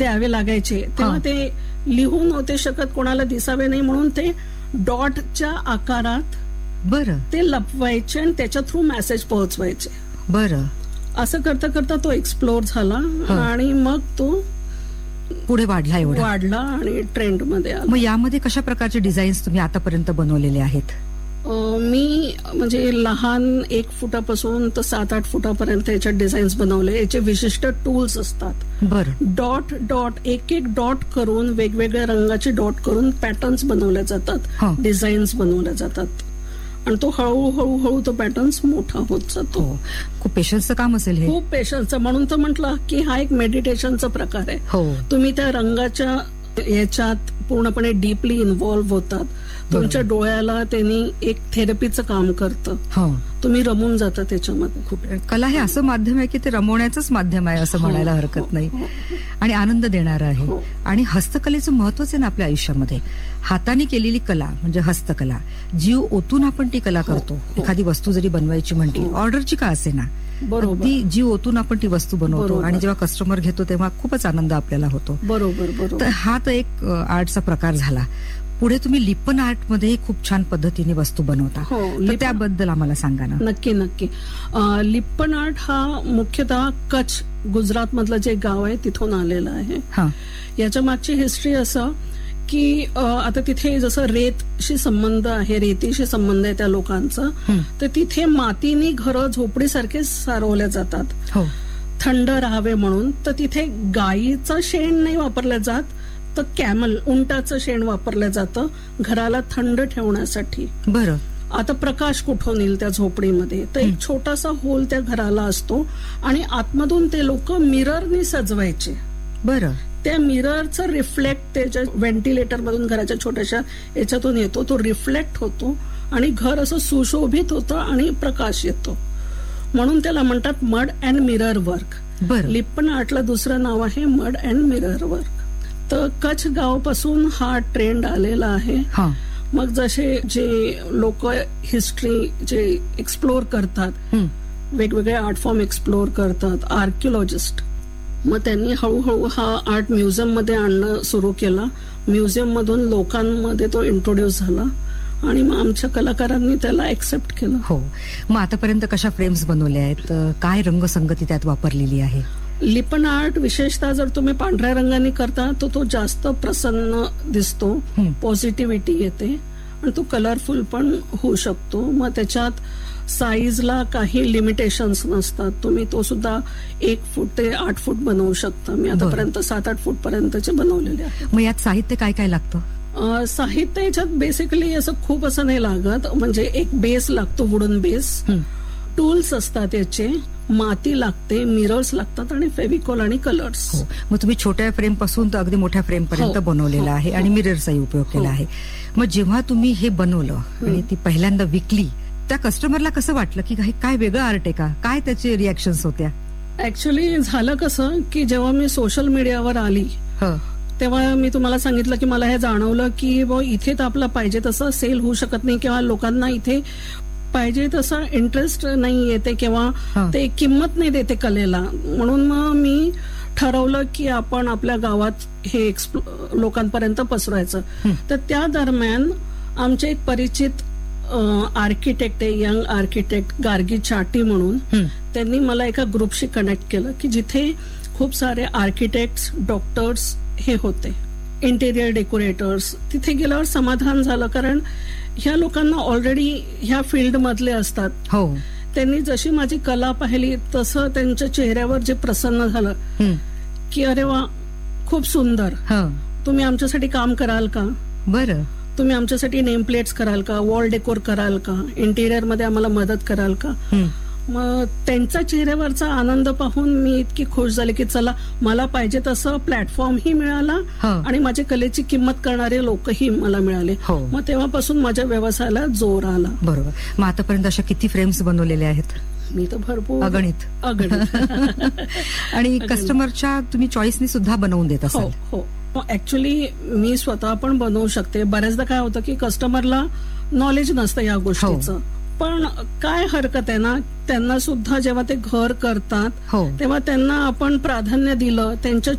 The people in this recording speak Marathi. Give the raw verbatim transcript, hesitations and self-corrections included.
द्यावे लागायचे तेव्हा ते लिहून नव्हते शकत, कोणाला दिसावे नाही म्हणून ते डॉटच्या आकारात बरं ते लपवायचे आणि त्याच्या थ्रू मेसेज पोहोचवायचे. बरं. असं करता करता तो एक्सप्लोर झाला आणि मग तो पुढे वाढला एवढा वाढला आणि ट्रेंड मध्ये आला. मग यामध्ये कशा प्रकारचे डिझाईन्स तुम्ही आतापर्यंत बनवलेले आहेत? मी म्हणजे लहान एक फुटापासून तर सात आठ फुटापर्यंत याच्यात डिझाईन्स बनवले. याचे विशिष्ट टूल्स असतात. बरं. डॉट डॉट एक एक डॉट करून वेगवेगळ्या रंगाचे डॉट करून पॅटर्न्स बनवले जातात, डिझाईन्स बनवले जातात आणि तो हळूहळू हळू तो पॅटर्न्स मोठा होत जातो. खूप पेशन्सचं काम असेल हे. खूप पेशन्सचं, म्हणून तर म्हटलं की हा एक मेडिटेशनचा प्रकार आहे. हो. तुम्ही त्या रंगाच्या याच्यात पूर्णपणे डीपली इन्व्हॉल्व्ह होतात. तुमच्या डोळ्याला त्यांनी एक थेरपीचं काम करतं. तुम्ही रमून जाता त्याच्यामध्ये. खूप कला हे असं माध्यम आहे की ते रमवण्याचंच माध्यम आहे असं म्हणायला हरकत नाही आणि आनंद देणारा आहे. आणि हस्तकलेचं महत्वच आहे ना आपल्या आयुष्यामध्ये. हाताने केलेली कला म्हणजे हस्तकला, जीव ओतून आपण ती कला करतो. एखादी वस्तू जरी बनवायची म्हटली, ऑर्डरची का असे ना, ती जीव ओतून आपण ती वस्तू बनवतो आणि जेव्हा कस्टमर घेतो तेव्हा खूपच आनंद आपल्याला होतो. बरोबर बरोबर. तर हा तर एक आर्टचा प्रकार झाला. पुढे तुम्ही लिप्पन आर्ट मध्ये खूप छान पद्धतीने वस्तू बनवता, तर त्याबद्दल आम्हाला सांगा ना. नक्की नक्की. लिप्पन आर्ट हा मुख्यतः कच्छ गुजरात मधलं जे गाव आहे तिथून आलेलं आहे. याच्या मागची हिस्ट्री असं की आता तिथे जसं रेतशी संबंध आहे, रेतीशी संबंध आहे त्या लोकांचा, तर तिथे मातीने घरं झोपडीसारखे सारवल्या जातात थंड राहावे म्हणून. तर तिथे गायीचं शेण नाही वापरलं जात, तर कॅमल उंटाचं शेण वापरलं जातं घराला थंड ठेवण्यासाठी. बरं. आता प्रकाश कुठून येईल त्या झोपडीमध्ये, तर एक छोटासा होल त्या घराला असतो आणि आतमधून ते लोक मिररनी सजवायचे. बरं. त्या मिररचा रिफ्लेक्ट त्याच्या व्हेंटिलेटर मधून घराच्या छोट्याशा याच्यातून येतो, तो रिफ्लेक्ट होतो आणि घर असं सुशोभित होतं आणि प्रकाश येतो. म्हणून त्याला म्हणतात mud and mirror work. Lippan आर्टला दुसरं नाव आहे मड अँड मिरर वर्क. तर कच्छ गावापासून हा ट्रेंड आलेला आहे. मग जसे जे लोक हिस्ट्री जे एक्सप्लोर करतात, वेगवेगळे आर्ट फॉर्म एक्सप्लोर करतात, आर्किओलॉजिस्ट, मग त्यांनी हळूहळू हा आर्ट म्युझियम मध्ये आणणं सुरू केला. म्युझियम मधून लोकांमध्ये तो इंट्रोड्यूस झाला आणि मग आमच्या कलाकारांनी त्याला एक्सेप्ट केलं. हो. मग आतापर्यंत कशा फ्रेम्स बनवल्या आहेत, काय रंगसंगती त्यात वापरलेली आहे? लिप्पन आर्ट विशेषतः जर तुम्ही पांढऱ्या रंगाने करता तर तो जास्त प्रसन्न दिसतो, पॉझिटिव्हिटी येते आणि तो कलरफुल पण होऊ शकतो. मग त्याच्यात साईजला काही लिमिटेशन्स नसतात. तुम्ही तो सुद्धा एक फूट ते आठ फूट बनवू शकता. मी आतापर्यंत सात आठ फूट पर्यंतचे बनवलेले आहे. मग यात साहित्य काय काय लागतं? साहित्य याच्यात बेसिकली असं खूप असं नाही लागत. म्हणजे एक बेस लागतो, वुडन बेस, टूल्स असतात याचे, माती लागते, मिरर्स लागतात आणि फेविकॉल आणि कलर्स. मग तुम्ही छोट्या फ्रेम पासून तर अगदी मोठ्या फ्रेम पर्यंत बनवलेला आहे आणि मिररचाही उपयोग केला आहे. मग जेव्हा तुम्ही हे बनवलं आणि ती पहिल्यांदा विकली, त्या कस्टमरला कसं वाटलं की काय वेगळं आर्ट आहे का? काय त्याचे रिॲक्शन्स होत्या? ऍक्च्युली झालं कसं की जेव्हा मी सोशल मीडियावर आली तेव्हा मी तुम्हाला सांगितलं की मला हे जाणवलं की इथे तर आपला पाहिजे तसं सेल होऊ शकत नाही किंवा लोकांना इथे पाहिजे तसा इंटरेस्ट नाही येते किंवा ते किंमत नाही देते कलेला. म्हणून मग मी ठरवलं की आपण आपल्या गावात हे लोकांपर्यंत पसरवायचं. तर त्या दरम्यान आमचे एक परिचित आर्किटेक्ट आहे, यंग आर्किटेक्ट गार्गी चाटी म्हणून, त्यांनी मला एका ग्रुपशी कनेक्ट केलं की जिथे खूप सारे आर्किटेक्ट्स, डॉक्टर्स हे होते, इंटेरियर डेकोरेटर्स. तिथे गेल्यावर समाधान झालं, कारण ह्या लोकांना ऑलरेडी ह्या फील्ड मधले असतात. हो. त्यांनी जशी माझी कला पाहिली तसं त्यांच्या चेहऱ्यावर जे प्रसन्न झालं की अरे वा, खूप सुंदर, तुम्ही आमच्यासाठी काम कराल का? बरं. तुम्ही आमच्यासाठी नेम प्लेट्स कराल का? वॉल डेकोर कराल का? इंटेरियर मध्ये आम्हाला मदत कराल का? मग त्यांचा चेहऱ्यावरचा आनंद पाहून मी इतकी खुश झाले की चला, मला पाहिजे तसं प्लॅटफॉर्मही मिळाला आणि माझ्या कलेची किंमत करणारे लोकही मला मिळाले. मग तेव्हापासून माझ्या व्यवसायाला जोर आला. बरोबर. मग आतापर्यंत अशा किती फ्रेम्स बनवलेल्या आहेत? मी तर भरपूर, अगणित अगणित. आणि कस्टमरच्या तुम्ही चॉईसनी सुद्धा बनवून देत असाल? हो. ऍक्च्युली मी स्वतः पण बनवू शकते. बऱ्याचदा काय होतं की कस्टमरला नॉलेज नसतं या गोष्टीचं, पण काय हरकत आहे ना, त्यांना सुद्धा जेव्हा ते घर करतात तेव्हा त्यांना आपण प्राधान्य दिलं, त्यांच्या